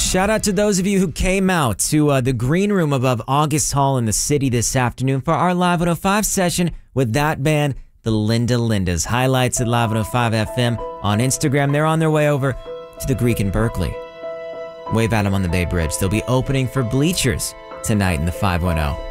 Shout out to those of you who came out to the green room above August Hall in the city this afternoon for our Live 105 session with that band, the Linda Lindas. Highlights at Live 105 FM on Instagram. They're on their way over to the Greek in Berkeley. Wave at them on the Bay Bridge. They'll be opening for Bleachers tonight in the 510.